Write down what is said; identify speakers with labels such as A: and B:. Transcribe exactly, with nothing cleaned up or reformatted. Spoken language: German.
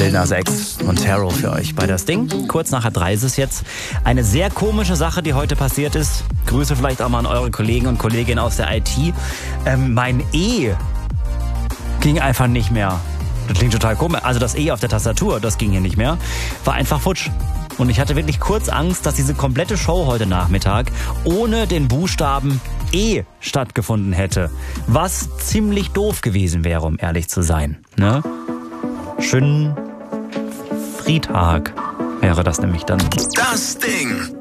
A: Lil Nas X und Terror für euch bei das Ding. Kurz nach drei ist es jetzt. Eine sehr komische Sache, die heute passiert ist. Grüße vielleicht auch mal an eure Kollegen und Kolleginnen aus der I T. Ähm, mein E ging einfach nicht mehr. Das klingt total komisch. Also das E auf der Tastatur, das ging hier nicht mehr. War einfach futsch. Und ich hatte wirklich kurz Angst, dass diese komplette Show heute Nachmittag ohne den Buchstaben E stattgefunden hätte. Was ziemlich doof gewesen wäre, um ehrlich zu sein. Ne? Schönen Friedtag wäre das nämlich dann.
B: Das Ding.